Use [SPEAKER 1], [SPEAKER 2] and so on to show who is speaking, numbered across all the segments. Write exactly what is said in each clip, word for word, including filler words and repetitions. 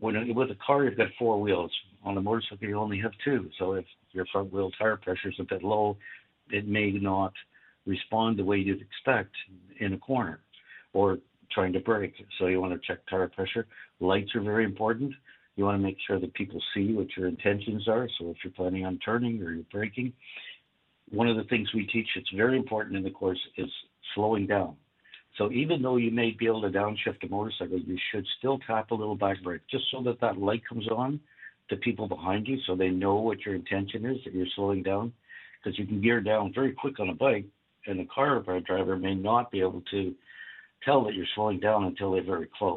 [SPEAKER 1] when with a car you've got four wheels. On a motorcycle you only have two. So if your front wheel tire pressure is a bit low, it may not respond the way you'd expect in a corner or trying to brake. So you want to check tire pressure. Lights are very important. You want to make sure that people see what your intentions are. So if you're planning on turning or you're braking, one of the things we teach that's very important in the course is slowing down. So even though you may be able to downshift a motorcycle, you should still tap a little back brake just so that that light comes on to people behind you so they know what your intention is, that you're slowing down. Because you can gear down very quick on a bike, and a car driver may not be able to tell that you're slowing down until they're very close.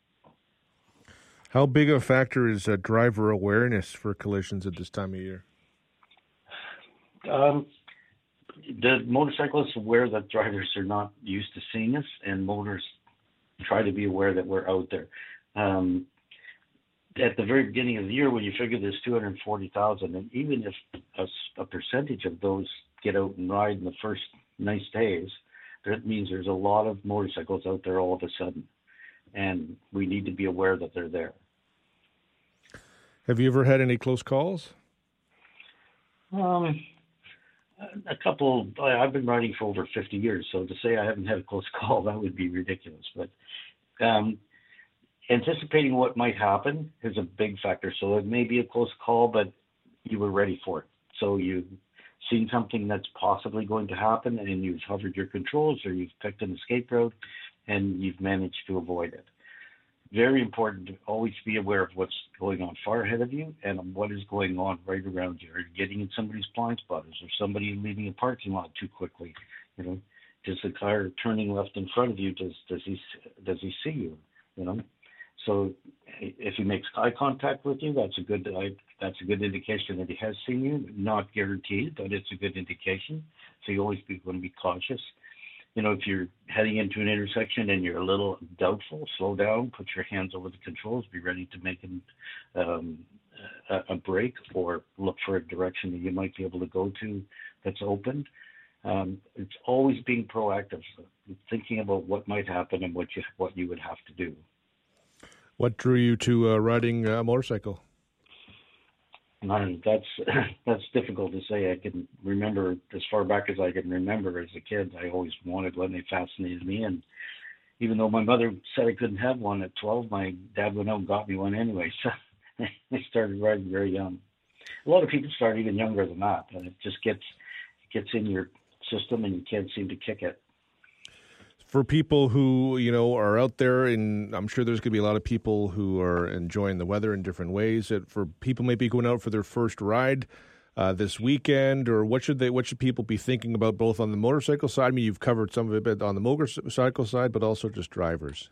[SPEAKER 2] How big a factor is uh, driver awareness for collisions at this time of year?
[SPEAKER 1] Um, the motorcyclists are aware that drivers are not used to seeing us, and motors try to be aware that we're out there. Um, at the very beginning of the year, when you figure there's two hundred forty thousand, and even if a, a percentage of those get out and ride in the first nice days, that means there's a lot of motorcycles out there all of a sudden, and we need to be aware that they're there.
[SPEAKER 2] Have you ever had any close calls?
[SPEAKER 1] Um, a couple. I've been riding for over fifty years, so to say I haven't had a close call, that would be ridiculous. But um, anticipating what might happen is a big factor. So it may be a close call, but you were ready for it. So you've seen something that's possibly going to happen, and you've hovered your controls, or you've picked an escape route, and you've managed to avoid it. Very important to always be aware of what's going on far ahead of you and what is going on right around you. Are you getting in somebody's blind spot? Is there somebody leaving a parking lot too quickly? You know, does the car turning left in front of you, does does he does he see you? You know, so if he makes eye contact with you, that's a good that's a good indication that he has seen you. Not guaranteed, but it's a good indication. So you always be going to be cautious. You know, if you're heading into an intersection and you're a little doubtful, slow down, put your hands over the controls, be ready to make an, um, a, a break or look for a direction that you might be able to go to that's open. Um, it's always being proactive, thinking about what might happen and what you what you would have to do.
[SPEAKER 2] What drew you to uh, riding a motorcycle?
[SPEAKER 1] Um, that's that's difficult to say. I can remember as far back as I can remember as a kid. I always wanted one. They fascinated me, and even though my mother said I couldn't have one at twelve, my dad went out and got me one anyway. So I started riding very young. A lot of people start even younger than that, and it just gets it gets in your system, and you can't seem to kick it.
[SPEAKER 2] For people who, you know, are out there, and I'm sure there's going to be a lot of people who are enjoying the weather in different ways. That for people maybe going out for their first ride uh, this weekend, or what should they, what should people be thinking about, both on the motorcycle side? I mean, you've covered some of it, but on the motorcycle side, but also just drivers.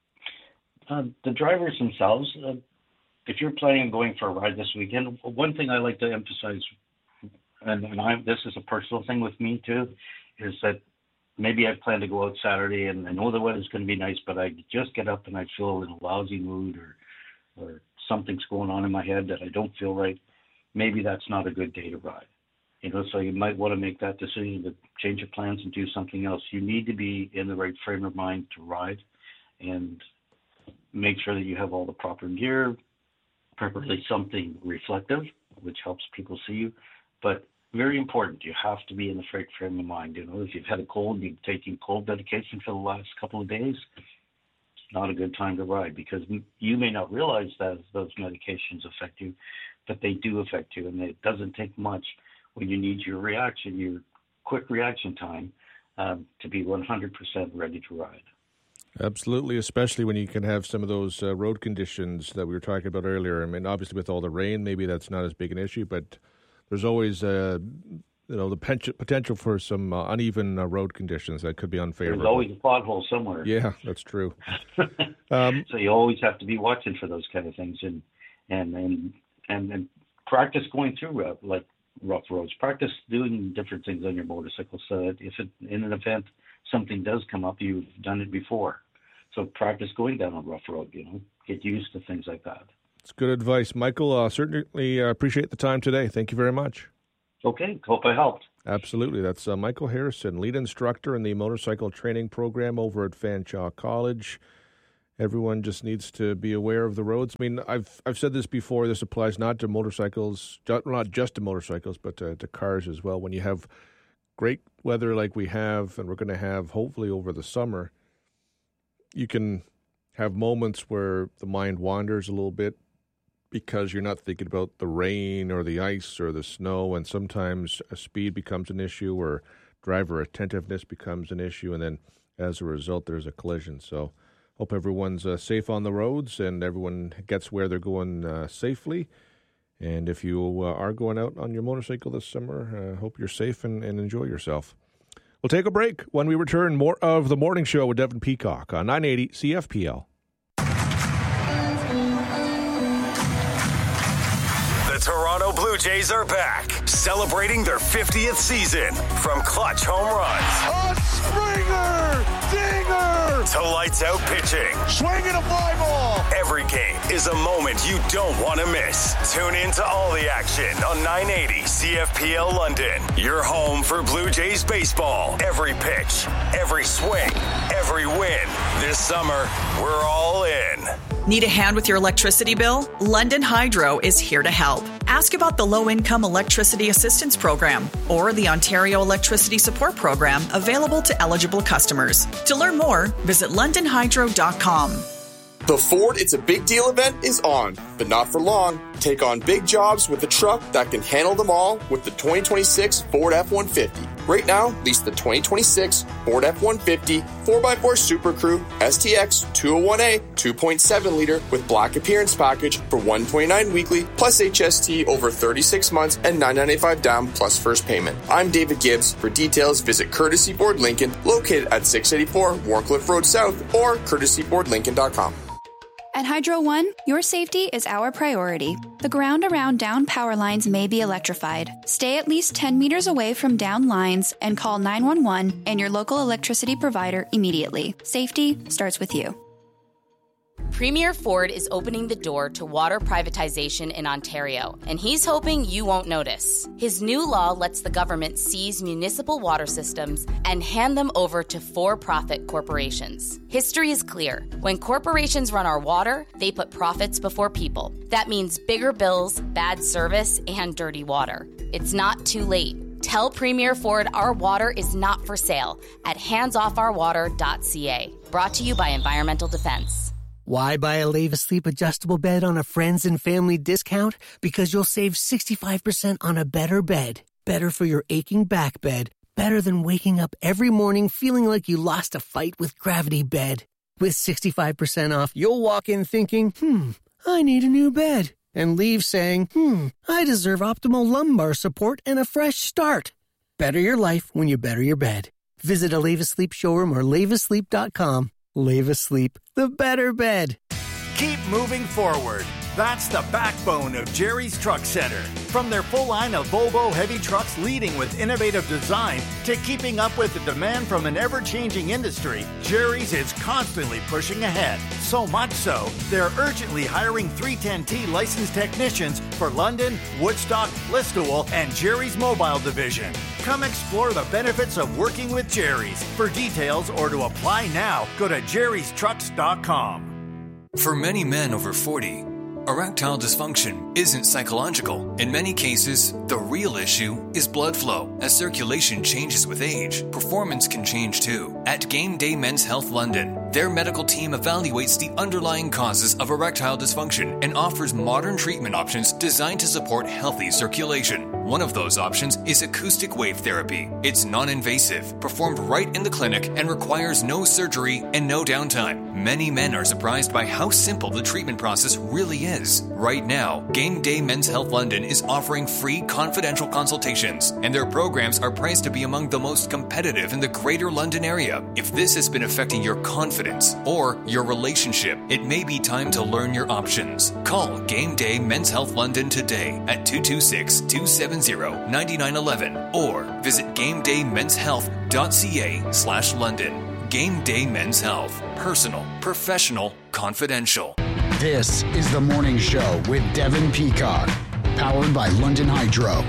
[SPEAKER 1] Uh, the drivers themselves. Uh, if you're planning on going for a ride this weekend, one thing I like to emphasize, and, and I, this is a personal thing with me too, is that maybe I plan to go out Saturday and I know the weather's going to be nice, but I just get up and I feel in a lousy mood, or or something's going on in my head that I don't feel right. Maybe that's not a good day to ride. You know, so you might want to make that decision to change your plans and do something else. You need to be in the right frame of mind to ride, and make sure that you have all the proper gear, preferably something reflective, which helps people see you. But very important, you have to be in the right frame of mind. You know, if you've had a cold, you've taken cold medication for the last couple of days, it's not a good time to ride, because you may not realize that those medications affect you, but they do affect you, and it doesn't take much when you need your reaction, your quick reaction time, um, to be one hundred percent ready to ride.
[SPEAKER 2] Absolutely, especially when you can have some of those uh, road conditions that we were talking about earlier. I mean, obviously with all the rain, maybe that's not as big an issue, but there's always, uh, you know, the potential for some uh, uneven uh, road conditions that could be unfavorable.
[SPEAKER 1] There's always a pothole somewhere.
[SPEAKER 2] Yeah, that's true. um,
[SPEAKER 1] so you always have to be watching for those kind of things, and and and and, and practice going through uh, like rough roads. Practice doing different things on your motorcycle, so that if it, in an event something does come up, you've done it before. So practice going down a rough road. You know, get used to things like that.
[SPEAKER 2] It's good advice, Michael. Uh, certainly uh, appreciate the time today. Thank you very much.
[SPEAKER 1] Okay, hope I helped.
[SPEAKER 2] Absolutely. That's uh, Michael Harrison, lead instructor in the motorcycle training program over at Fanshawe College. everyone just needs to be aware of the roads. I mean, I've I've said this before. This applies not to motorcycles, not just to motorcycles, but to, to cars as well. When you have great weather like we have, and we're going to have hopefully over the summer, you can have moments where the mind wanders a little bit because you're not thinking about the rain or the ice or the snow, and sometimes speed becomes an issue or driver attentiveness becomes an issue, and then as a result, there's a collision. So hope everyone's uh, safe on the roads and everyone gets where they're going uh, safely. And if you uh, are going out on your motorcycle this summer, uh, hope you're safe and, and enjoy yourself. We'll take a break. When we return, more of The Morning Show with Devin Peacock on nine eighty C F P L.
[SPEAKER 3] The Toronto Blue Jays are back, celebrating their fiftieth season. From clutch home runs,
[SPEAKER 4] a Springer, dinger,
[SPEAKER 3] to lights out pitching,
[SPEAKER 4] swinging a fly ball.
[SPEAKER 3] Every game is a moment you don't want to miss. Tune in to all the action on nine eighty C F P L London. Your home for Blue Jays baseball. Every pitch, every swing, every win. This summer, we're all in.
[SPEAKER 5] Need a hand with your electricity bill? London Hydro is here to help. Ask about the Low-Income Electricity Assistance Program or the Ontario Electricity Support Program available to eligible customers. To learn more, visit london hydro dot com.
[SPEAKER 6] The Ford It's a Big Deal event is on, but not for long. Take on big jobs with a truck that can handle them all with the twenty twenty-six Ford F one fifty. Right now, lease the twenty twenty-six Ford F one fifty four by four Super Crew S T X two oh one A two point seven liter with black appearance package for one hundred twenty-nine dollars weekly plus H S T over thirty-six months and nine hundred ninety-five dollars down plus first payment. I'm David Gibbs. For details, visit Courtesy Ford Lincoln, located at six eighty-four Warncliffe Road South, or courtesy ford lincoln dot com.
[SPEAKER 7] At Hydro One, your safety is our priority. The ground around down power lines may be electrified. Stay at least ten meters away from down lines and call nine one one and your local electricity provider immediately. Safety starts with you.
[SPEAKER 8] Premier Ford is opening the door to water privatization in Ontario, and he's hoping you won't notice. His new law lets the government seize municipal water systems and hand them over to for-profit corporations. History is clear. When corporations run our water, they put profits before people. That means bigger bills, bad service, and dirty water. It's not too late. Tell Premier Ford our water is not for sale at hands off our water dot c a. Brought to you by Environmental Defense.
[SPEAKER 9] Why buy a Leva Sleep adjustable bed on a friends and family discount? Because you'll save sixty-five percent on a better bed. Better for your aching back bed. Better than waking up every morning feeling like you lost a fight with Gravity Bed. With sixty-five percent off, you'll walk in thinking, hmm, I need a new bed. And leave saying, hmm, I deserve optimal lumbar support and a fresh start. Better your life when you better your bed. Visit a Leva Sleep showroom or leva sleep dot com. Leva Sleep, the better bed.
[SPEAKER 10] Keep moving forward. That's the backbone of Jerry's Truck Center. From their full line of Volvo heavy trucks leading with innovative design to keeping up with the demand from an ever-changing industry, Jerry's is constantly pushing ahead. So much so, they're urgently hiring three ten T licensed technicians for London, Woodstock, Listowel, and Jerry's Mobile Division. Come explore the benefits of working with Jerry's. For details or to apply now, go to jerrys trucks dot com.
[SPEAKER 11] For many men over forty, erectile dysfunction isn't psychological. In many cases, the real issue is blood flow. As circulation changes with age, performance can change too. At Game Day Men's Health London, their medical team evaluates the underlying causes of erectile dysfunction and offers modern treatment options designed to support healthy circulation. One of those options is acoustic wave therapy. It's non-invasive, performed right in the clinic, and requires no surgery and no downtime. Many men are surprised by how simple the treatment process really is. Right now, Game Day Men's Health London is offering free confidential consultations, and their programs are priced to be among the most competitive in the Greater London area. If this has been affecting your confidence or your relationship, it may be time to learn your options. Call Game Day Men's Health London today at two two six, two seven zero, nine nine one one or visit game day men's health dot c a slash London. Game Day Men's Health. Personal, professional, confidential.
[SPEAKER 12] This is The Morning Show with Devin Peacock, powered by London Hydro.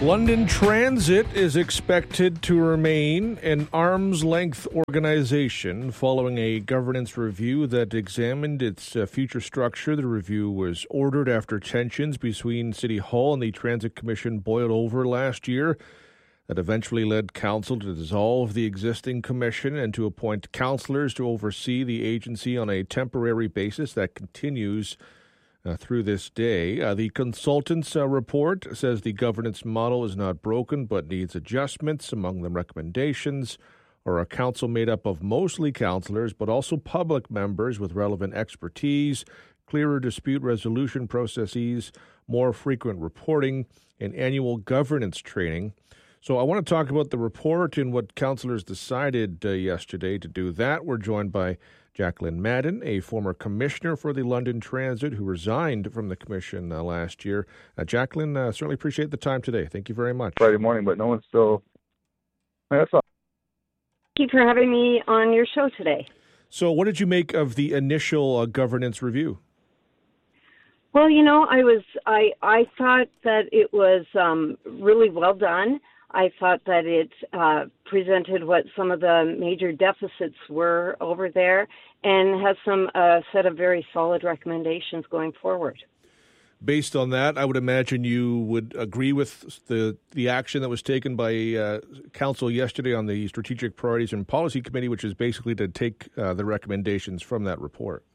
[SPEAKER 2] London Transit is expected to remain an arm's-length organization following a governance review that examined its uh, future structure. The review was ordered after tensions between City Hall and the Transit Commission boiled over last year. That eventually led Council to dissolve the existing commission and to appoint councillors to oversee the agency on a temporary basis that continues Uh, through this day. Uh, the consultant's uh, report says the governance model is not broken but needs adjustments. Among the recommendations are a council made up of mostly councillors but also public members with relevant expertise, clearer dispute resolution processes, more frequent reporting, and annual governance training. So I want to talk about the report and what councillors decided uh, yesterday. To do that, we're joined by Jacqueline Madden, a former commissioner for the London Transit who resigned from the commission uh, last year. Uh, Jacqueline, uh, certainly appreciate the time today. Thank you very much.
[SPEAKER 13] Friday morning, but no one's still... That's all.
[SPEAKER 14] Thank you for having me on your show today.
[SPEAKER 2] So what did you make of the initial uh, governance review?
[SPEAKER 14] Well, you know, I was I, I thought that it was um, really well done. I thought that it uh, presented what some of the major deficits were over there and has some uh, set of very solid recommendations going forward.
[SPEAKER 2] Based on that, I would imagine you would agree with the the action that was taken by uh, Council yesterday on the Strategic Priorities and Policy Committee, which is basically to take uh, the recommendations from that report.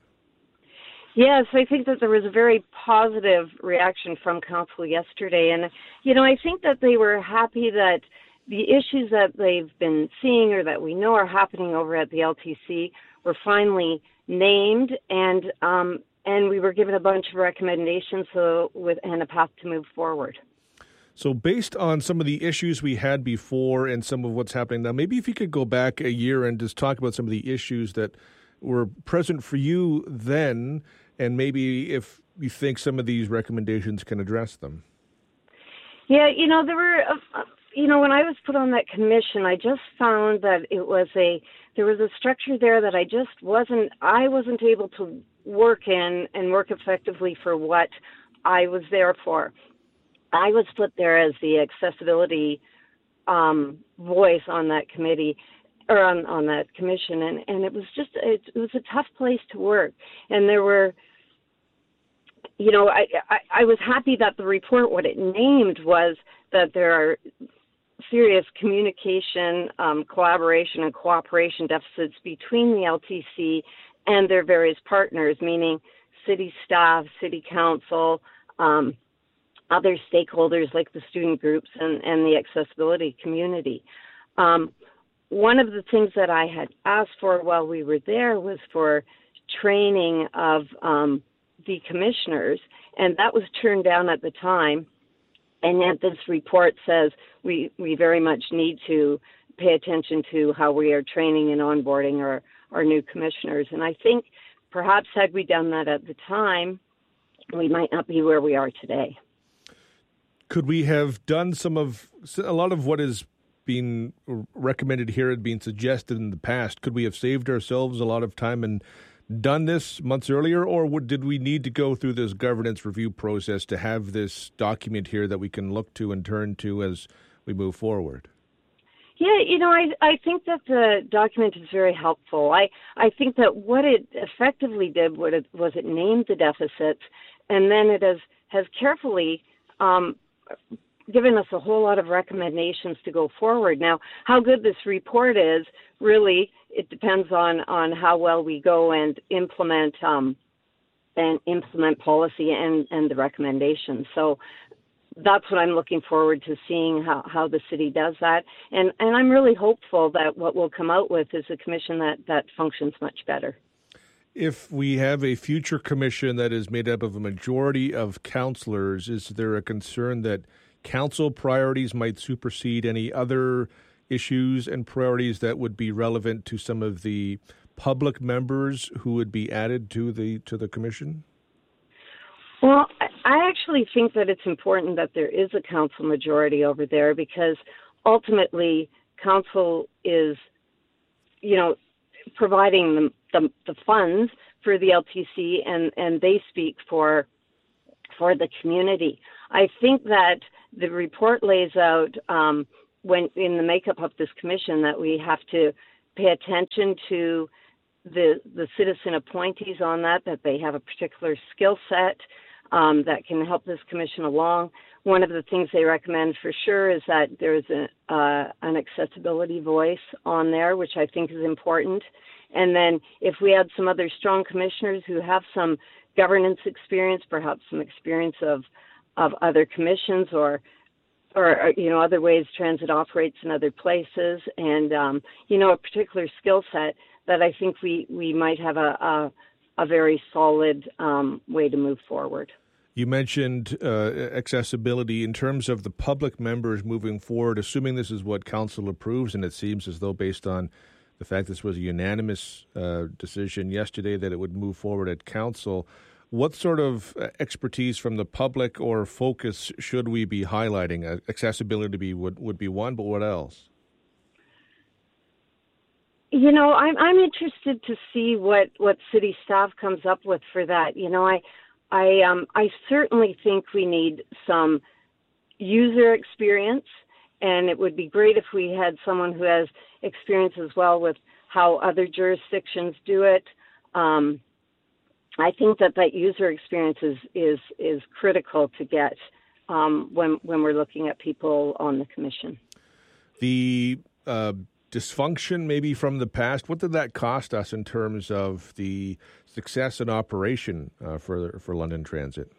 [SPEAKER 14] Yes, I think that there was a very positive reaction from Council yesterday. And, you know, I think that they were happy that the issues that they've been seeing or that we know are happening over at the L T C were finally named, and um, and we were given a bunch of recommendations so with and a path to move forward.
[SPEAKER 2] So based on some of the issues we had before and some of what's happening now, maybe if you could go back a year and just talk about some of the issues that were present for you then, and maybe if you think some of these recommendations can address them.
[SPEAKER 14] Yeah, you know, there were, uh, you know, when I was put on that commission, I just found that it was a, there was a structure there that I just wasn't, I wasn't able to work in and work effectively for what I was there for. I was put there as the accessibility um, voice on that committee, or on, on that commission, and, and it was just, it, it was a tough place to work. And there were, you know, I, I, I was happy that the report, what it named was that there are serious communication, um, collaboration, and cooperation deficits between the L T C and their various partners, meaning city staff, city council, um, other stakeholders like the student groups and, and the accessibility community. Um, One of the things that I had asked for while we were there was for training of um, the commissioners, and that was turned down at the time. And yet this report says we, we very much need to pay attention to how we are training and onboarding our, our new commissioners. And I think perhaps had we done that at the time, we might not be where we are today.
[SPEAKER 2] Could we have done some of, a lot of what is being recommended here had been suggested in the past? Could we have saved ourselves a lot of time and done this months earlier, or would, did we need to go through this governance review process to have this document here that we can look to and turn to as we move forward?
[SPEAKER 14] Yeah, you know, I I think that the document is very helpful. I, I think that what it effectively did what it, was it named the deficits, and then it has, has carefully um, given us a whole lot of recommendations to go forward. Now, how good this report is, really, it depends on, on how well we go and implement um, and implement policy and, and the recommendations. So that's what I'm looking forward to seeing, how, how the city does that. And, and I'm really hopeful that what we'll come out with is a commission that, that functions much better.
[SPEAKER 2] If we have a future commission that is made up of a majority of councillors, is there a concern that council priorities might supersede any other issues and priorities that would be relevant to some of the public members who would be added to the to the commission?
[SPEAKER 14] Well, I actually think that it's important that there is a council majority over there, because ultimately council is, you know, providing the, the, the funds for the L T C, and, and they speak for for the community. I think that the report lays out um, when in the makeup of this commission that we have to pay attention to the the citizen appointees on that, that they have a particular skill set um, that can help this commission along. One of the things they recommend for sure is that there's a, uh, an accessibility voice on there, which I think is important. And then if we had some other strong commissioners who have some governance experience, perhaps some experience of of other commissions or or you know other ways transit operates in other places, and um, you know a particular skill set, that I think we, we might have a, a, a very solid um, way to move forward.
[SPEAKER 2] You mentioned uh, accessibility in terms of the public members moving forward, assuming this is what council approves, and it seems as though based on the fact this was a unanimous uh, decision yesterday that it would move forward at council. What sort of expertise from the public or focus should we be highlighting? Uh, accessibility be, would, would be one, but what else?
[SPEAKER 14] You know, I'm I'm interested to see what, what city staff comes up with for that. You know, I I um I certainly think we need some user experience, and it would be great if we had someone who has experience as well with how other jurisdictions do it. Um, I think that that user experience is is, is critical to get um, when when we're looking at people on the commission.
[SPEAKER 2] The uh dysfunction maybe from the past, what did that cost us in terms of the success and operation uh, for for London Transit?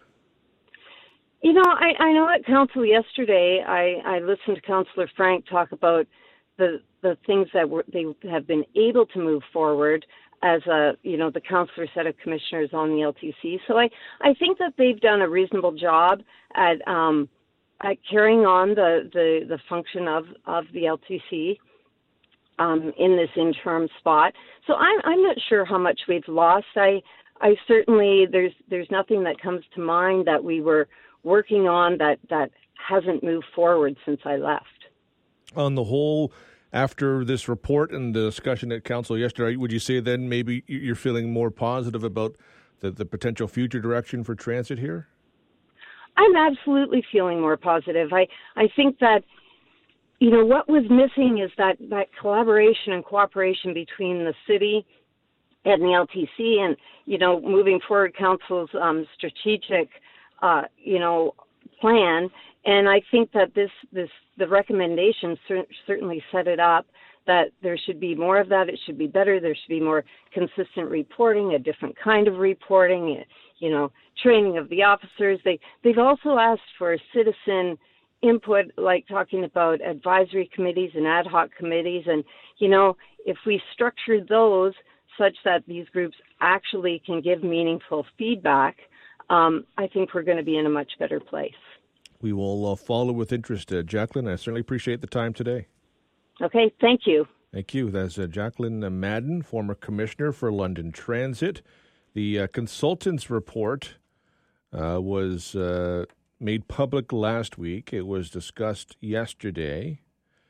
[SPEAKER 14] You know, I, I know at council yesterday, I, I listened to Councillor Frank talk about the the things that were, they have been able to move forward as a, you know, the councillor set of commissioners on the L T C. So I, I think that they've done a reasonable job at um, at carrying on the, the, the function of, of the L T C. Um, in this interim spot. So I'm I'm not sure how much we've lost. I I certainly there's there's nothing that comes to mind that we were working on that, that hasn't moved forward since I left.
[SPEAKER 2] On the whole, after this report and the discussion at council yesterday, would you say then maybe you're feeling more positive about the, the potential future direction for transit here?
[SPEAKER 14] I'm absolutely feeling more positive. I, I think that You know, what was missing is that, that collaboration and cooperation between the city and the L T C and, you know, moving forward council's um, strategic, uh, you know, plan. And I think that this, this the recommendations cer- certainly set it up that there should be more of that. It should be better. There should be more consistent reporting, a different kind of reporting, you know, training of the officers. They, they've also asked for citizen input, like talking about advisory committees and ad hoc committees. And, you know, if we structure those such that these groups actually can give meaningful feedback, um, I think we're going to be in a much better place.
[SPEAKER 2] We will uh, follow with interest. Uh, Jacqueline, I certainly appreciate the time today.
[SPEAKER 14] Okay, thank you.
[SPEAKER 2] Thank you. That's uh, Jacqueline Madden, former commissioner for London Transit. The uh, consultant's report uh, was uh, made public last week. It was discussed yesterday,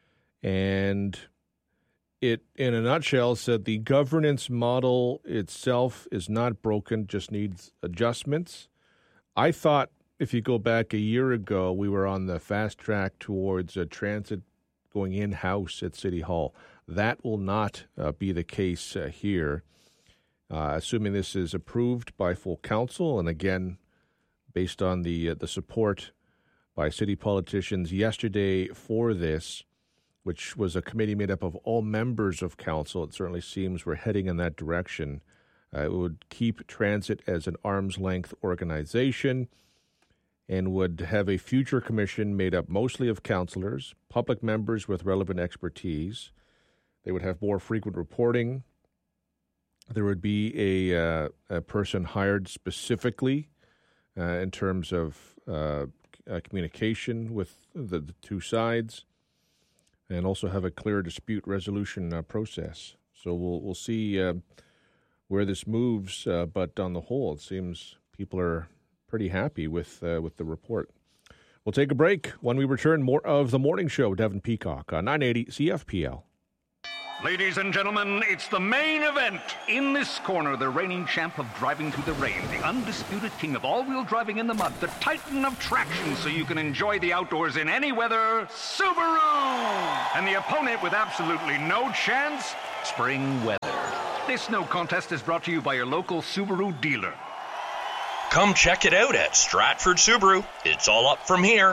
[SPEAKER 2] and it, in a nutshell, said the governance model itself is not broken, just needs adjustments. I thought if you go back a year ago, we were on the fast track towards a transit going in-house at City Hall. That will not uh, be the case uh, here, uh, assuming this is approved by full council, and again, based on the uh, the support by city politicians yesterday for this, which was a committee made up of all members of council. It certainly seems we're heading in that direction. Uh, it would keep transit as an arm's-length organization and would have a future commission made up mostly of councillors, public members with relevant expertise. They would have more frequent reporting. There would be a, uh, a person hired specifically Uh, in terms of uh, uh, communication with the, the two sides, and also have a clear dispute resolution uh, process. So we'll we'll see uh, where this moves, uh, but on the whole, it seems people are pretty happy with uh, with the report. We'll take a break. When we return, more of The Morning Show, Devin Peacock on nine eighty C F P L.
[SPEAKER 15] Ladies and gentlemen, it's the main event. In this corner, the reigning champ of driving through the rain, the undisputed king of all-wheel driving in the mud, the titan of traction so you can enjoy the outdoors in any weather, Subaru! And the opponent with absolutely no chance, spring weather. This no contest is brought to you by your local Subaru dealer.
[SPEAKER 16] Come check it out at Stratford Subaru. It's all up from here.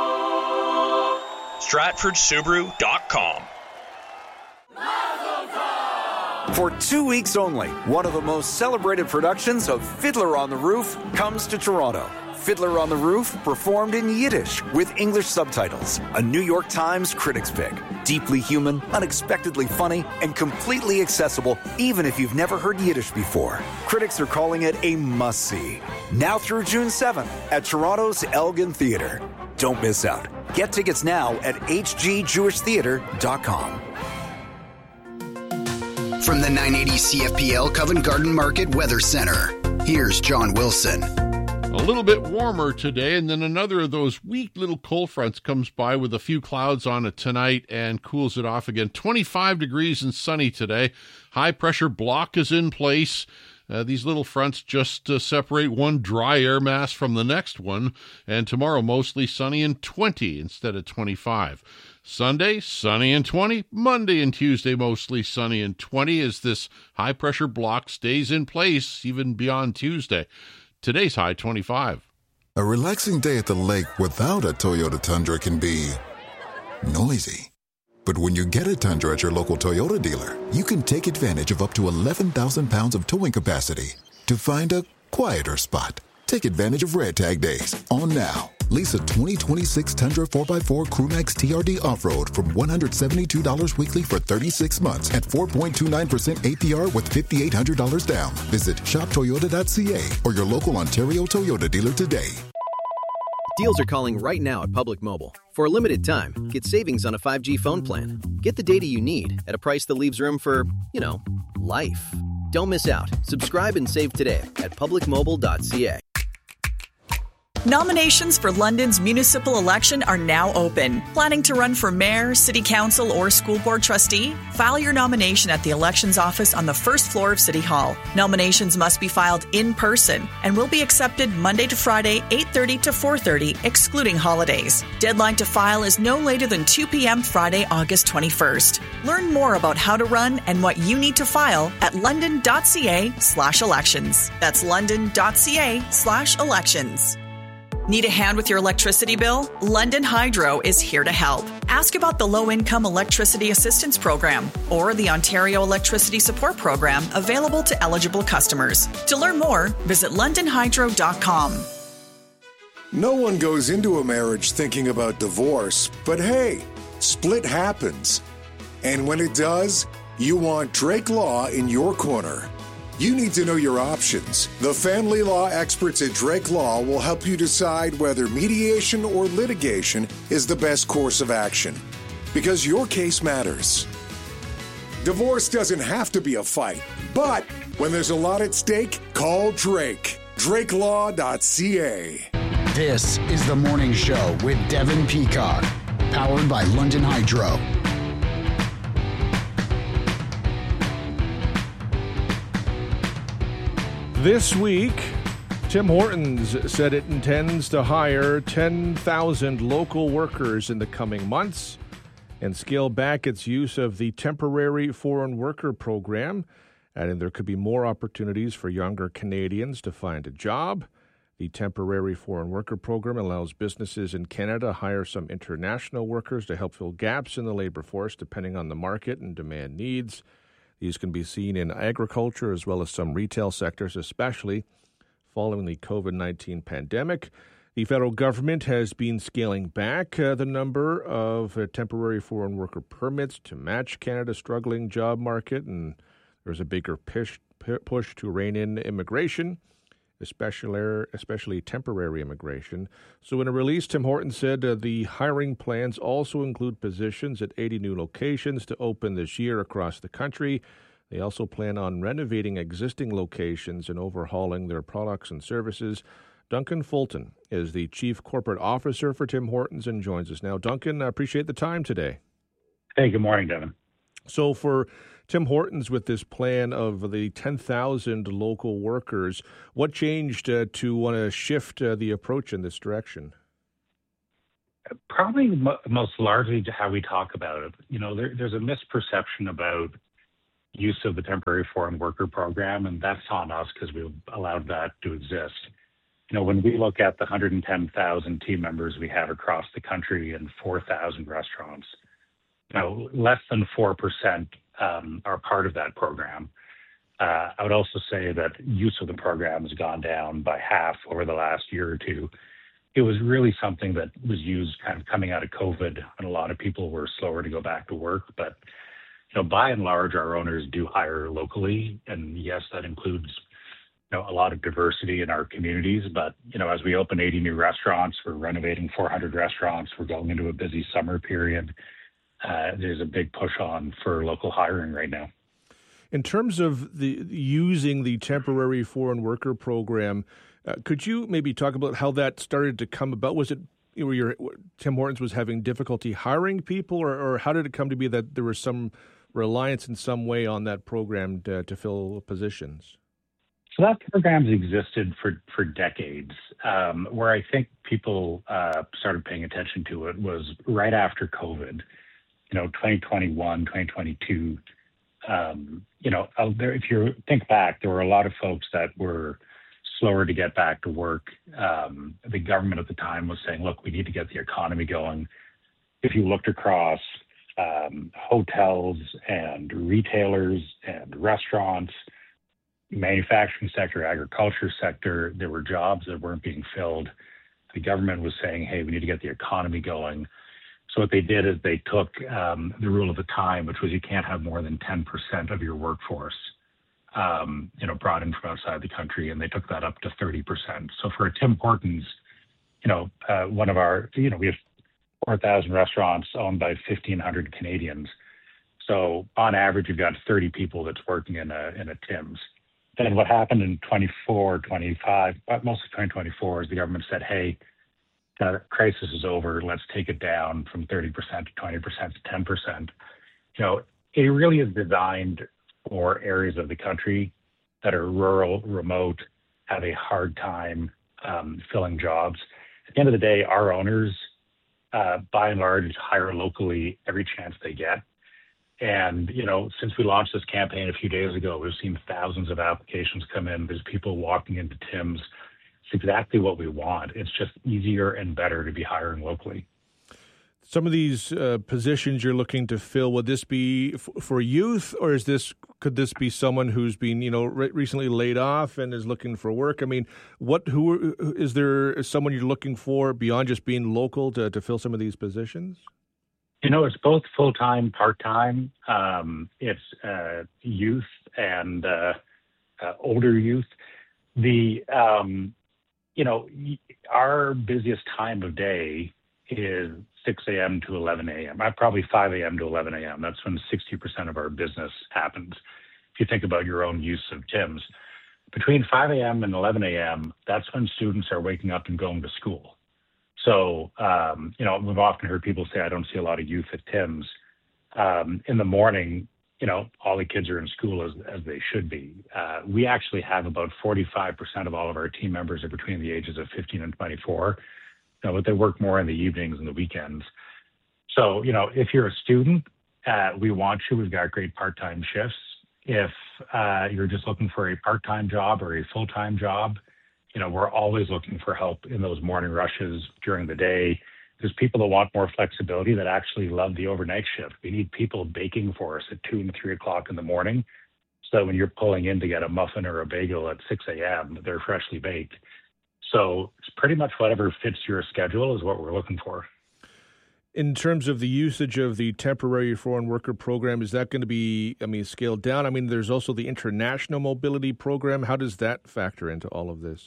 [SPEAKER 16] Stratford Subaru dot com.
[SPEAKER 17] For two weeks only, one of the most celebrated productions of Fiddler on the Roof comes to Toronto. Fiddler on the Roof, performed in Yiddish with English subtitles. A New York Times critics pick. Deeply human, unexpectedly funny, and completely accessible even if you've never heard Yiddish before. Critics are calling it a must-see. Now through June seventh at Toronto's Elgin Theatre. Don't miss out. Get tickets now at h g jewish theatre dot com.
[SPEAKER 12] From the nine eighty C F P L Covent Garden Market Weather Center, here's John Wilson.
[SPEAKER 18] A little bit warmer today, and then another of those weak little cold fronts comes by with a few clouds on it tonight and cools it off again. twenty-five degrees and sunny today. High pressure block is in place. Uh, these little fronts just uh, separate one dry air mass from the next one, and tomorrow mostly sunny and twenty instead of twenty-five. Sunday, sunny and twenty. Monday and Tuesday, mostly sunny and twenty as this high pressure block stays in place even beyond Tuesday. Today's high, twenty-five.
[SPEAKER 19] A relaxing day at the lake without a Toyota Tundra can be noisy. But when you get a Tundra at your local Toyota dealer, you can take advantage of up to eleven thousand pounds of towing capacity to find a quieter spot. Take advantage of Red Tag Days on now. Lease a twenty twenty-six Tundra four by four Crewmax T R D Off-Road from one hundred seventy-two dollars weekly for thirty-six months at four point two nine percent A P R with five thousand eight hundred dollars down. Visit shop toyota dot c a or your local Ontario Toyota dealer today.
[SPEAKER 20] Deals are calling right now at Public Mobile. For a limited time, get savings on a five G phone plan. Get the data you need at a price that leaves room for, you know, life. Don't miss out. Subscribe and save today at public mobile dot c a.
[SPEAKER 5] Nominations for London's municipal election are now open. Planning to run for mayor, city council, or school board trustee? File your nomination at the elections office on the first floor of City Hall. Nominations must be filed in person and will be accepted Monday to Friday, eight thirty to four thirty, excluding holidays. Deadline to file is no later than two p.m. Friday, August twenty-first. Learn more about how to run and what you need to file at london dot c a slash elections. That's london dot c a slash elections. Need a hand with your electricity bill? London Hydro is here to help. Ask about the Low-Income Electricity Assistance Program or the Ontario Electricity Support Program available to eligible customers. To learn more, visit london hydro dot com.
[SPEAKER 21] No one goes into a marriage thinking about divorce, but hey, split happens. And when it does, you want Drake Law in your corner. You need to know your options. The family law experts at Drake Law will help you decide whether mediation or litigation is the best course of action, because your case matters. Divorce doesn't have to be a fight, but when there's a lot at stake, call Drake. drake law dot c a.
[SPEAKER 12] This is The Morning Show with Devin Peacock, powered by London Hydro.
[SPEAKER 2] This week, Tim Hortons said it intends to hire ten thousand local workers in the coming months and scale back its use of the temporary foreign worker program, adding there could be more opportunities for younger Canadians to find a job. The temporary foreign worker program allows businesses in Canada to hire some international workers to help fill gaps in the labor force depending on the market and demand needs. These can be seen in agriculture as well as some retail sectors, especially following the covid nineteen pandemic. The federal government has been scaling back uh, the number of uh, temporary foreign worker permits to match Canada's struggling job market, and there's a bigger push, push to rein in immigration, especially especially temporary immigration. So in a release, Tim Hortons said uh, the hiring plans also include positions at eighty new locations to open this year across the country. They also plan on renovating existing locations and overhauling their products and services. Duncan Fulton is the Chief Corporate Officer for Tim Hortons and joins us now. Duncan, I appreciate the time today.
[SPEAKER 22] Hey, good morning, Devin.
[SPEAKER 2] So for Tim Hortons, with this plan of the ten thousand local workers, what changed uh, to want to shift uh, the approach in this direction?
[SPEAKER 1] Probably mo- most largely to how we talk about it. You know, there, there's a misperception about use of the temporary foreign worker program, and that's on us because we've allowed that to exist. You know, when we look at the one hundred ten thousand team members we have across the country and four thousand restaurants, you know, less than four percent um, are part of that program. Uh, I would also say that use of the program has gone down by half over the last year or two. It was really something that was used kind of coming out of COVID, and a lot of people were slower to go back to work. But, you know, by and large, our owners do hire locally. And yes, that includes, you know, a lot of diversity in our communities. But, you know, as we open eighty new restaurants, we're renovating four hundred restaurants, we're going into a busy summer period. Uh, there's a big push on for local hiring right now.
[SPEAKER 2] In terms of the using the temporary foreign worker program, uh, could you maybe talk about how that started to come about? Was it you know, your, Tim Hortons was having difficulty hiring people, or, or how did it come to be that there was some reliance in some way on that program to, to fill positions?
[SPEAKER 1] So that program's existed for, for decades. Um, where I think people uh, started paying attention to it was right after COVID. You know, twenty twenty-one, twenty twenty-two, um, you know, there, if you think back, there were a lot of folks that were slower to get back to work. Um, the government at the time was saying, look, we need to get the economy going. If you looked across um, hotels and retailers and restaurants, manufacturing sector, agriculture sector, there were jobs that weren't being filled. The government was saying, hey, we need to get the economy going. So what they did is they took um, the rule of the time, which was you can't have more than ten percent of your workforce, um, you know, brought in from outside the country, and they took that up to thirty percent. So for Tim Hortons, you know, uh, one of our, you know, we have four thousand restaurants owned by fifteen hundred Canadians. So on average, you've got thirty people that's working in a in a Tim's. Then what happened in twenty-four, twenty-five, but mostly twenty twenty-four, is the government said, hey, the crisis is over. Let's take it down from thirty percent to twenty percent to ten percent. You know, it really is designed for areas of the country that are rural, remote, have a hard time um, filling jobs. At the end of the day, our owners, uh, by and large, hire locally every chance they get. And, you know, since we launched this campaign a few days ago, we've seen thousands of applications come in. There's people walking into Tim's. It's exactly what we want. It's just easier and better to be hiring locally.
[SPEAKER 2] Some of these uh, positions you're looking to fill, would this be f- for youth, or is this could this be someone who's been, you know, re- recently laid off and is looking for work? I mean, what who is there someone you're looking for beyond just being local to, to fill some of these positions?
[SPEAKER 1] You know, it's both full-time, part-time. Um, it's uh, youth and uh, uh, older youth. The um, you know, our busiest time of day is six a.m. to eleven a.m. I probably five a.m. to eleven a.m. That's when sixty percent of our business happens. If you think about your own use of Tim's, between five a.m. and eleven a.m., that's when students are waking up and going to school. So, um, you know, we've often heard people say, I don't see a lot of youth at Tim's. Um, in the morning, you know, all the kids are in school as, as they should be. Uh, we actually have about forty-five percent of all of our team members are between the ages of fifteen and twenty-four. You know, but they work more in the evenings and the weekends. So, you know, if you're a student, uh, we want you. We've got great part-time shifts. If uh, you're just looking for a part-time job or a full-time job, you know, we're always looking for help in those morning rushes during the day. There's people that want more flexibility that actually love the overnight shift. We need people baking for us at two and three o'clock in the morning. So when you're pulling in to get a muffin or a bagel at six a.m., they're freshly baked. So it's pretty much whatever fits your schedule is what we're looking for.
[SPEAKER 2] In terms of the usage of the temporary foreign worker program, is that going to be, I mean, scaled down? I mean, there's also the international mobility program. How does that factor into all of this?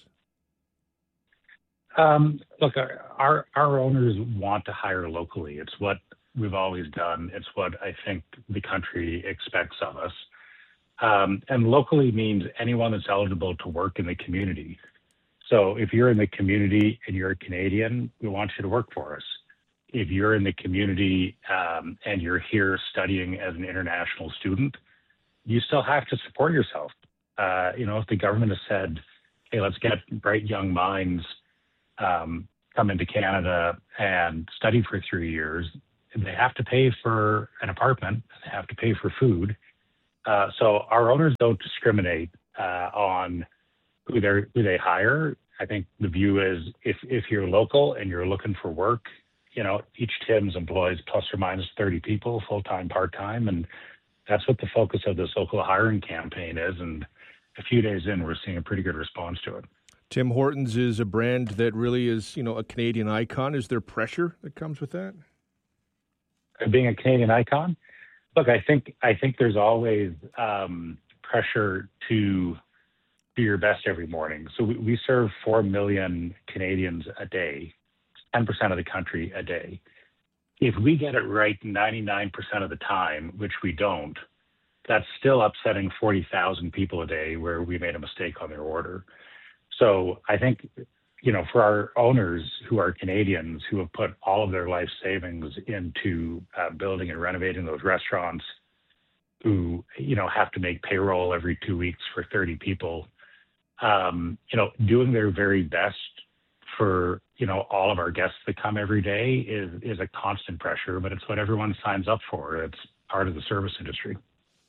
[SPEAKER 1] Um, look, our our owners want to hire locally. It's what we've always done. It's what I think the country expects of us. Um, and locally means anyone that's eligible to work in the community. So if you're in the community and you're a Canadian, we want you to work for us. if you're in the community um, and you're here studying as an international student, you still have to support yourself. Uh, you know, if the government has said, hey, let's get bright young minds um, come into Canada and study for three years, they have to pay for an apartment, they have to pay for food. Uh, so our owners don't discriminate uh, on who they who they hire. I think the view is if if you're local and you're looking for work, you know, each Tim's employs plus or minus thirty people, full-time, part-time, and that's what the focus of this local hiring campaign is. And a few days in, we're seeing a pretty good response to it.
[SPEAKER 2] Tim Hortons is a brand that really is, you know, a Canadian icon. Is there pressure that comes with that?
[SPEAKER 1] Being a Canadian icon? Look, I think I think there's always um, pressure to do your best every morning. So we, we serve four million Canadians a day, ten percent of the country a day. If we get it right ninety-nine percent of the time, which we don't, that's still upsetting forty thousand people a day where we made a mistake on their order. So I think, you know, for our owners who are Canadians who have put all of their life savings into uh, building and renovating those restaurants, who, you know, have to make payroll every two weeks for thirty people, um, you know, doing their very best for, you know, all of our guests that come every day is is a constant pressure, but it's what everyone signs up for. It's part of the service industry.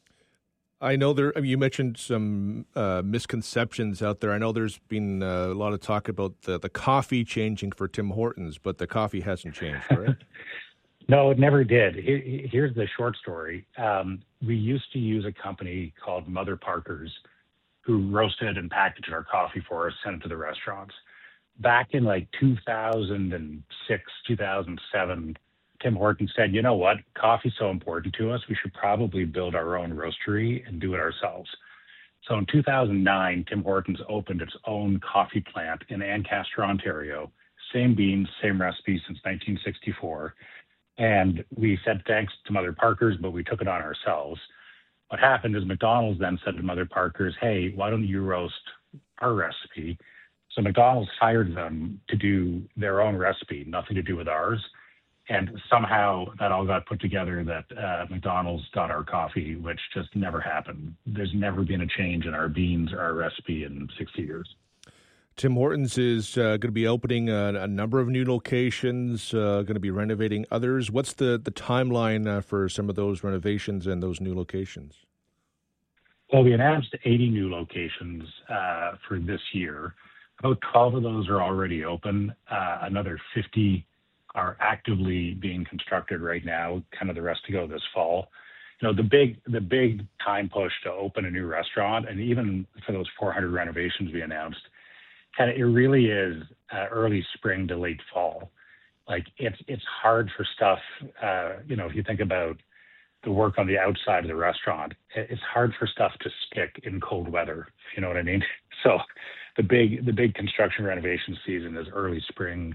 [SPEAKER 2] I know there. I mean, you mentioned some uh, misconceptions out there. I know there's been uh, a lot of talk about the, the coffee changing for Tim Hortons, but the coffee hasn't changed, right?
[SPEAKER 1] No, it never did. Here, here's the short story. Um, we used to use a company called Mother Parkers, who roasted and packaged our coffee for us, sent it to the restaurants. Back in like two thousand six, two thousand seven, Tim Hortons said, you know what, coffee's so important to us, we should probably build our own roastery and do it ourselves. So in two thousand nine, Tim Hortons opened its own coffee plant in Ancaster, Ontario. Same beans, same recipe since nineteen sixty-four. And we said thanks to Mother Parkers, but we took it on ourselves. What happened is McDonald's then said to Mother Parkers, hey, why don't you roast our recipe? So McDonald's hired them to do their own recipe, nothing to do with ours. And somehow that all got put together that uh, McDonald's got our coffee, which just never happened. There's never been a change in our beans or our recipe in sixty years.
[SPEAKER 2] Tim Hortons is uh, going to be opening a, a number of new locations, uh, going to be renovating others. What's the, the timeline uh, for some of those renovations and those new locations?
[SPEAKER 1] Well, we announced eighty new locations uh, for this year. About twelve of those are already open. Uh, another fifty are actively being constructed right now, kind of the rest to go this fall. You know, the big the big time push to open a new restaurant, and even for those four hundred renovations we announced, kind of it really is uh, early spring to late fall. Like it's it's hard for stuff, uh, you know, if you think about the work on the outside of the restaurant, it's hard for stuff to stick in cold weather, if you know what I mean. So the big the big construction renovation season is early spring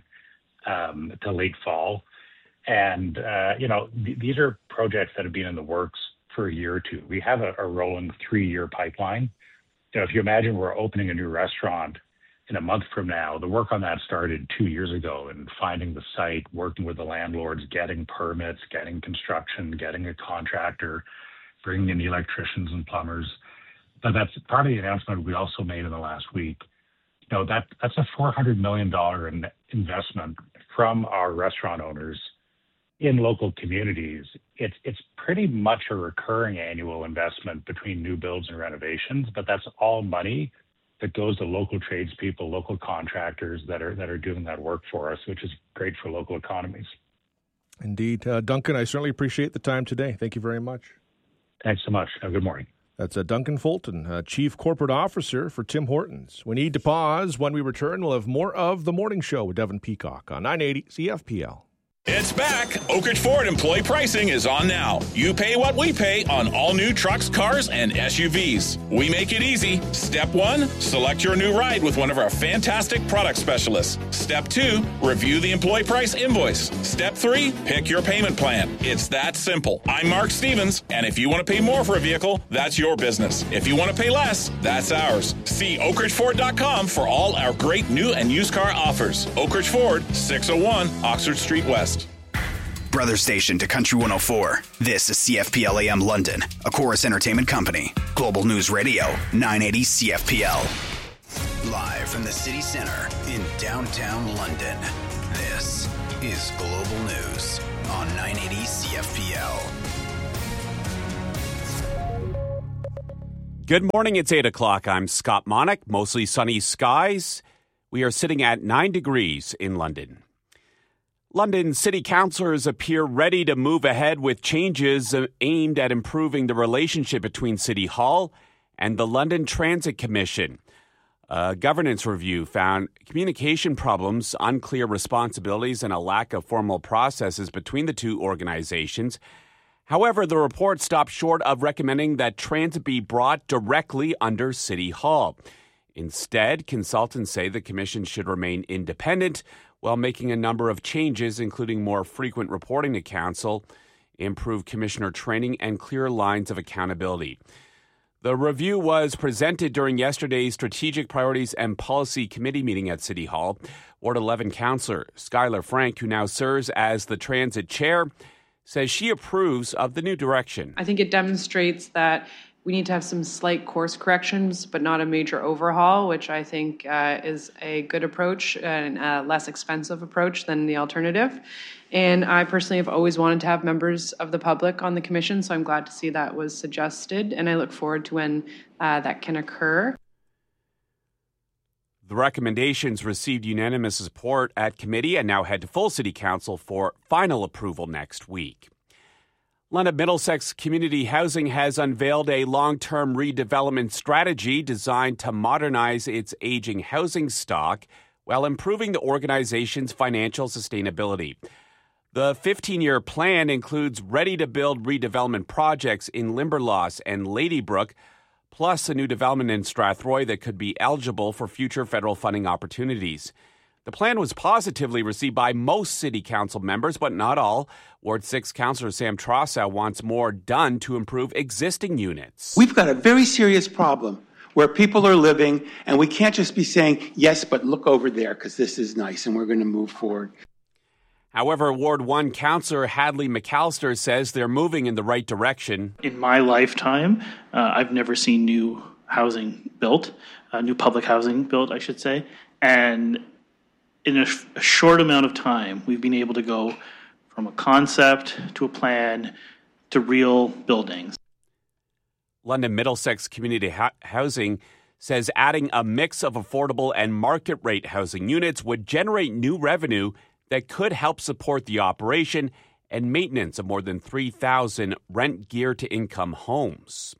[SPEAKER 1] Um, to late fall. And, uh, you know, th- these are projects that have been in the works for a year or two. We have a, a rolling three-year pipeline. You know, if you imagine we're opening a new restaurant in a month from now, the work on that started two years ago and finding the site, working with the landlords, getting permits, getting construction, getting a contractor, bringing in the electricians and plumbers. But that's part of the announcement we also made in the last week. You know, that that's a four hundred million dollars in investment from our restaurant owners in local communities. It's it's pretty much a recurring annual investment between new builds and renovations, but that's all money that goes to local tradespeople, local contractors that are that are doing that work for us, which is great for local economies.
[SPEAKER 2] Indeed. Uh, Duncan, I certainly appreciate the time today. Thank you very much.
[SPEAKER 1] Thanks so much. Have a good morning.
[SPEAKER 2] That's uh, Duncan Fulton, uh, Chief Corporate Officer for Tim Hortons. We need to pause. When we return, we'll have more of The Morning Show with Devin Peacock on nine eighty C F P L.
[SPEAKER 4] It's back. Oak Ridge Ford employee pricing is on now. You pay what we pay on all new trucks, cars, and S U Vs. We make it easy. Step one, select your new ride with one of our fantastic product specialists. Step two, review the employee price invoice. Step three, pick your payment plan. It's that simple. I'm Mark Stevens, and if you want to pay more for a vehicle, that's your business. If you want to pay less, that's ours. See oak ridge ford dot com for all our great new and used car offers. Oak Ridge Ford, six oh one Oxford Street West.
[SPEAKER 3] brother station to Country one oh four. This is C F P L A M London, a Chorus Entertainment Company. Global News Radio, nine eighty C F P L. Live from the city center in downtown London, this is Global News on nine eighty C F P L.
[SPEAKER 22] Good morning, it's eight o'clock. I'm Scott Monick. Mostly sunny skies. We are sitting at nine degrees in London. London city councillors appear ready to move ahead with changes aimed at improving the relationship between City Hall and the London Transit Commission. A governance review found communication problems, unclear responsibilities, and a lack of formal processes between the two organizations. However, the report stopped short of recommending that transit be brought directly under City Hall. Instead, consultants say the commission should remain independent while making a number of changes, including more frequent reporting to council, improved commissioner training, and clear lines of accountability. The review was presented during yesterday's Strategic Priorities and Policy Committee meeting at City Hall. Ward eleven councillor Skylar Frank, who now serves as the transit chair, says she approves of the new direction.
[SPEAKER 23] I think it demonstrates that we need to have some slight course corrections, but not a major overhaul, which I think uh, is a good approach and a less expensive approach than the alternative. And I personally have always wanted to have members of the public on the commission, so I'm glad to see that was suggested, and I look forward to when uh, that can occur.
[SPEAKER 22] The recommendations received unanimous support at committee and now head to full City Council for final approval next week. London Middlesex Community Housing has unveiled a long-term redevelopment strategy designed to modernize its aging housing stock while improving the organization's financial sustainability. The fifteen-year plan includes ready-to-build redevelopment projects in Limberlost and Ladybrook, plus a new development in Strathroy that could be eligible for future federal funding opportunities. The plan was positively received by most City Council members, but not all. Ward six Councillor Sam Trossow wants more done to improve existing units.
[SPEAKER 24] We've got a very serious problem where people are living, and we can't just be saying, yes, but look over there because this is nice and we're going to move forward.
[SPEAKER 22] However, Ward one Councillor Hadley McAllister says they're moving in the right direction.
[SPEAKER 25] In my lifetime, uh, I've never seen new housing built, uh, new public housing built, I should say. And in a, sh- a short amount of time, we've been able to go from a concept to a plan to real buildings.
[SPEAKER 22] London Middlesex Community ha- Housing says adding a mix of affordable and market rate housing units would generate new revenue that could help support the operation and maintenance of more than three thousand rent-gear-to-income homes.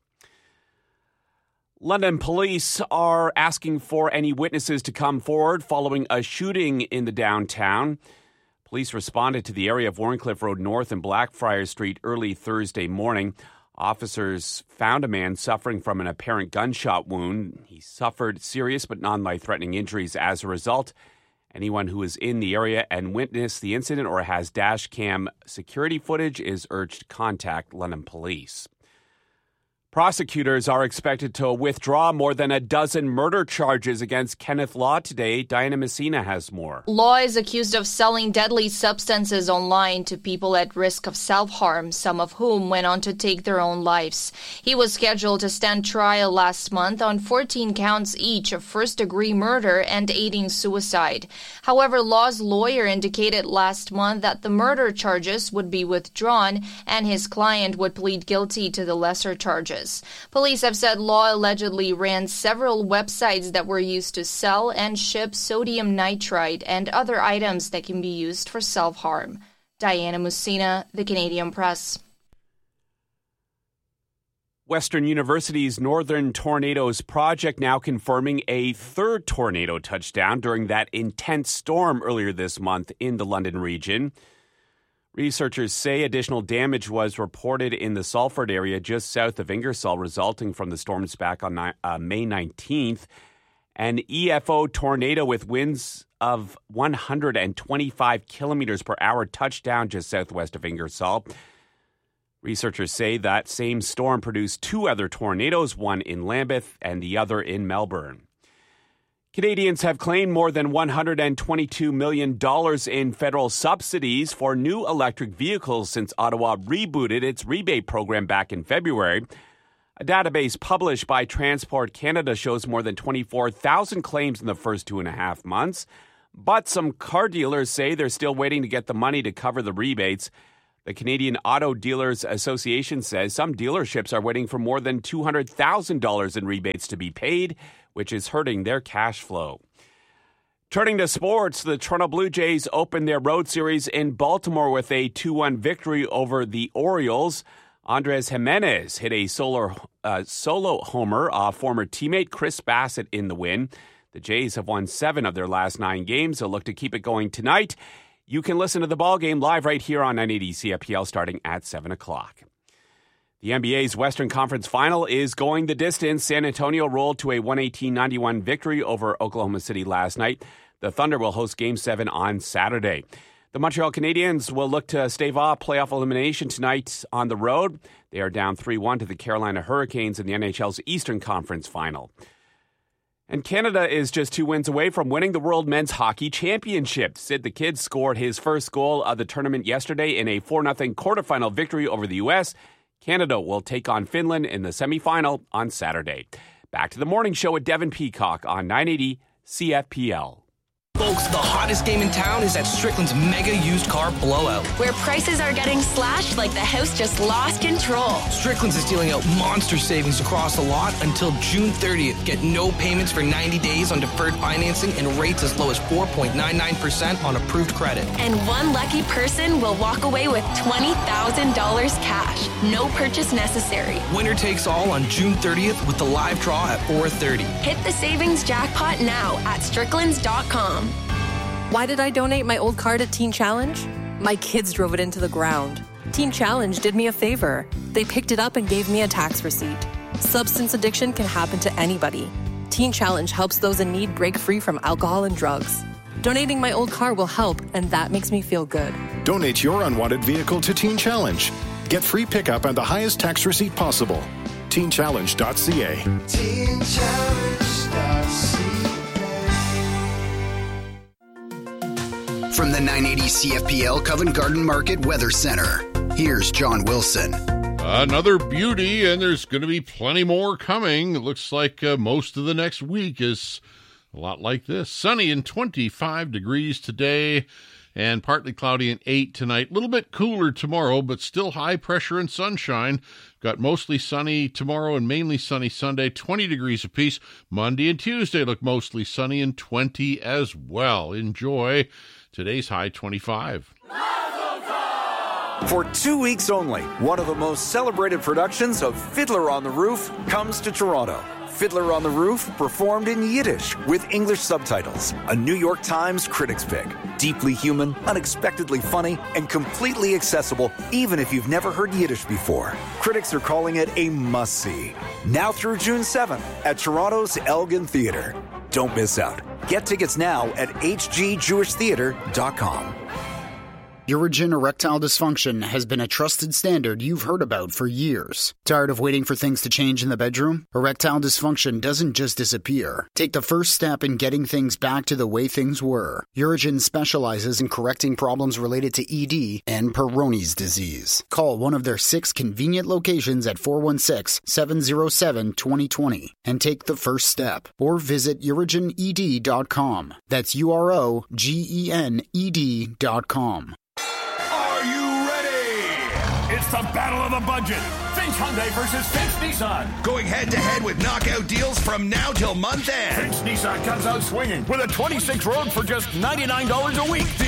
[SPEAKER 22] London police are asking for any witnesses to come forward following a shooting in the downtown. Police responded to the area of Warncliffe Road North and Blackfriars Street early Thursday morning. Officers found a man suffering from an apparent gunshot wound. He suffered serious but non-life-threatening injuries as a result. Anyone who is in the area and witnessed the incident or has dash cam security footage is urged to contact London Police. Prosecutors are expected to withdraw more than a dozen murder charges against Kenneth Law today. Diana Messina has more.
[SPEAKER 26] Law is accused of selling deadly substances online to people at risk of self-harm, some of whom went on to take their own lives. He was scheduled to stand trial last month on fourteen counts each of first-degree murder and aiding suicide. However, Law's lawyer indicated last month that the murder charges would be withdrawn and his client would plead guilty to the lesser charges. Police have said Law allegedly ran several websites that were used to sell and ship sodium nitrite and other items that can be used for self-harm. Diana Messina, The Canadian Press.
[SPEAKER 22] Western University's Northern Tornadoes project now confirming a third tornado touchdown during that intense storm earlier this month in the London region. Researchers say additional damage was reported in the Salford area just south of Ingersoll, resulting from the storms back on uh, May nineteenth. An E F O tornado with winds of one hundred twenty-five kilometers per hour touched down just southwest of Ingersoll. Researchers say that same storm produced two other tornadoes, one in Lambeth and the other in Melbourne. Canadians have claimed more than one hundred twenty-two million dollars in federal subsidies for new electric vehicles since Ottawa rebooted its rebate program back in February. A database published by Transport Canada shows more than twenty-four thousand claims in the first two and a half months. But some car dealers say they're still waiting to get the money to cover the rebates. The Canadian Auto Dealers Association says some dealerships are waiting for more than two hundred thousand dollars in rebates to be paid, which is hurting their cash flow. Turning to sports, the Toronto Blue Jays opened their road series in Baltimore with a two one victory over the Orioles. Andres Jimenez hit a solo, uh, solo homer off former teammate Chris Bassett in the win. The Jays have won seven of their last nine games. They'll look to keep it going tonight. You can listen to the ball game live right here on nine eighty C F P L starting at seven o'clock. The N B A's Western Conference Final is going the distance. San Antonio rolled to a one eighteen ninety-one victory over Oklahoma City last night. The Thunder will host Game seven on Saturday. The Montreal Canadiens will look to stave off playoff elimination tonight on the road. They are down three one to the Carolina Hurricanes in the N H L's Eastern Conference Final. And Canada is just two wins away from winning the World Men's Hockey Championship. Sid the Kid scored his first goal of the tournament yesterday in a four nothing quarterfinal victory over the U S. Canada will take on Finland in the semifinal on Saturday. Back to the morning show with Devin Peacock on nine eighty C F P L.
[SPEAKER 6] Folks, the hottest game in town is at Strickland's Mega Used Car Blowout,
[SPEAKER 7] where prices are getting slashed like the house just lost control.
[SPEAKER 6] Strickland's is dealing out monster savings across the lot until June thirtieth. Get no payments for ninety days on deferred financing and rates as low as four point nine nine percent on approved credit.
[SPEAKER 7] And one lucky person will walk away with twenty thousand dollars cash. No purchase necessary.
[SPEAKER 6] Winner takes all on June thirtieth with the live draw at four thirty.
[SPEAKER 7] Hit the savings jackpot now at stricklands dot com.
[SPEAKER 8] Why did I donate my old car to Teen Challenge? My kids drove it into the ground. Teen Challenge did me a favor. They picked it up and gave me a tax receipt. Substance addiction can happen to anybody. Teen Challenge helps those in need break free from alcohol and drugs. Donating my old car will help, and that makes me feel good.
[SPEAKER 9] Donate your unwanted vehicle to Teen Challenge. Get free pickup and the highest tax receipt possible. teen challenge dot c a. teen challenge dot c a.
[SPEAKER 3] From the nine eighty C F P L Covent Garden Market Weather Center, here's John Wilson.
[SPEAKER 18] Another beauty, and there's going to be plenty more coming. It looks like uh, most of the next week is a lot like this. Sunny and twenty-five degrees today, and partly cloudy and eight tonight. A little bit cooler tomorrow, but still high pressure and sunshine. Got mostly sunny tomorrow and mainly sunny Sunday, twenty degrees apiece. Monday and Tuesday look mostly sunny and twenty as well. Enjoy. Today's high, twenty-five.
[SPEAKER 17] For two weeks only, one of the most celebrated productions of Fiddler on the Roof comes to Toronto. Fiddler on the Roof, performed in Yiddish with English subtitles. A New York Times critics pick. Deeply human, unexpectedly funny, and completely accessible even if you've never heard Yiddish before. Critics are calling it a must-see. Now through June seventh at Toronto's Elgin Theatre. Don't miss out. Get tickets now at h g jewish theatre dot com.
[SPEAKER 12] Urigen erectile dysfunction has been a trusted standard you've heard about for years. Tired of waiting for things to change in the bedroom? Erectile dysfunction doesn't just disappear. Take the first step in getting things back to the way things were. Urigen specializes in correcting problems related to E D and Peyronie's disease. Call one of their six convenient locations at four one six, seven zero seven, two zero two zero and take the first step. Or visit urigen e d dot com. That's U R O G E N E D dot com.
[SPEAKER 10] It's the battle of the budget. Finch Hyundai versus Finch Nissan.
[SPEAKER 11] Going head-to-head with knockout deals from now till month end.
[SPEAKER 10] Finch Nissan comes out swinging with a twenty-six Rogue for just ninety-nine dollars a week.